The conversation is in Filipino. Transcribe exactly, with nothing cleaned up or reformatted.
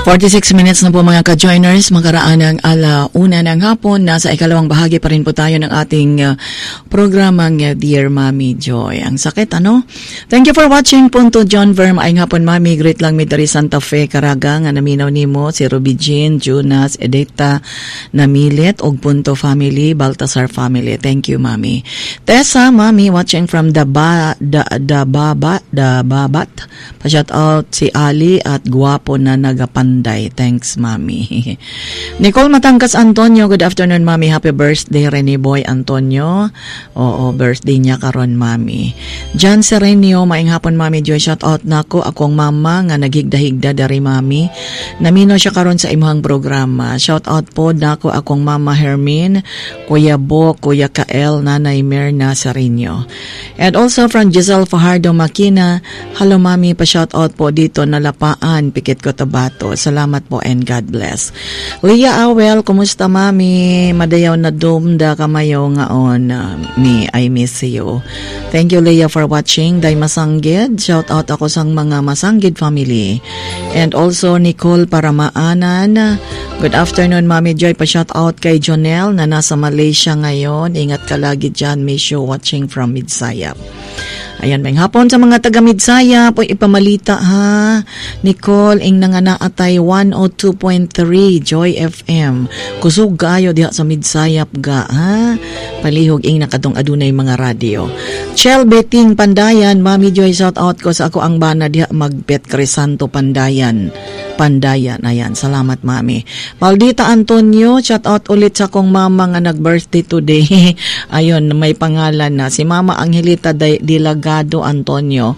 forty-six minutes na po mga ka-joiners, makaraan ng alauna ng hapon. Nasa ikalawang bahagi pa rin po tayo ng ating uh, programang uh, Dear Mommy Joy. Ang sakit, ano? Thank you for watching. Punto John Verm, ayong hapon mami. Great lang mi dari Santa Fe, Caraga, nga naminaw nimo, si Ruby Jean, Jonas, Edita, Namilit, og Punto Family, Baltasar Family. Thank you, mami. Tessa, mami, watching from the ba, da, da, baba, da, babat. Pa-shout out si Ali at guwapo na nagapanday. Thanks, mami. Nicole Matangkas Antonio, good afternoon, mami. Happy birthday, Rene Boy Antonio. Oo, birthday niya karon, mami. Jan Serenio, maing hapon, mami Joy. Shout out nako akong mama nga naghigda-higda dari, mami. Namino siya karon sa imong programa. Shout out po nako akong mama Hermine, Kuya Bo, Kuya Kael, Nanay Merna Serenio. And also from Giselle Fajardo Makina, hello, mami. Pa-shout out po dito na Lapaan, Pikit Cotabato. Salamat po and God bless. Leah Awel, kumusta, mami? Madayaw na dumda kamayo ngaon. Uh, me, I miss you. Thank you, Leah, for watching. Day Masanggid, shout out ako sang mga Masanggid family. And also Nicole Paramaanan. Good afternoon, mami Joy. Pa-shout out kay Jonel na nasa Malaysia ngayon. Ingat ka lagi dyan. Miss you watching from Midsayap. Ayan, may hapon sa mga taga-Midsaya po ipamalita, ha. Nicole, ing nanganaatay one oh two point three Joy F M. Kusog kayo diha sa Midsayap ga, ha. Palihog ing nakadong adunay mga radio. Chel Beting Pandayan, mami Joy, shout out ko sa ako ang bana diha Magbet Crisanto Pandayan. Pandayan, ayan, salamat, mami. Maldita Antonio, shout out ulit sa kong mama nga nag-birthday today. Ayun, may pangalan na si Mama Angelita Dilagado Antonio.